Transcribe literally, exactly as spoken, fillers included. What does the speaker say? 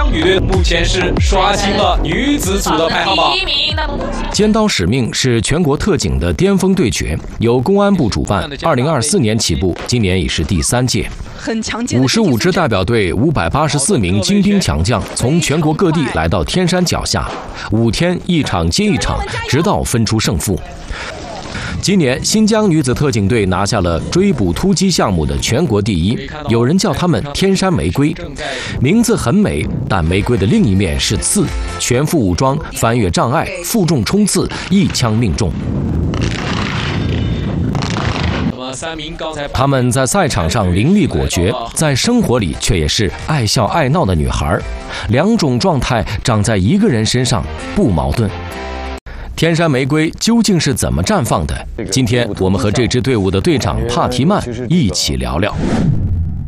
女队目前是刷新了女子组的排行榜。 尖刀使命是全国特警的巅峰对决，由公安部主办，二零二四年起步，今年已是第三届。 很强劲。 五十五支代表队，五百八十四名精兵强将从全国各地来到天山脚下，五天一场接一场，直到分出胜负。今年，新疆女子特警队拿下了追捕突击项目的全国第一，有人叫他们“天山玫瑰”，名字很美，但玫瑰的另一面是刺，全副武装，翻越障碍，负重冲刺，一枪命中。他们在赛场上凌厉果决，在生活里却也是爱笑爱闹的女孩，两种状态长在一个人身上，不矛盾。天山玫瑰究竟是怎么绽放的？今天我们和这支队伍的队长帕提曼一起聊聊。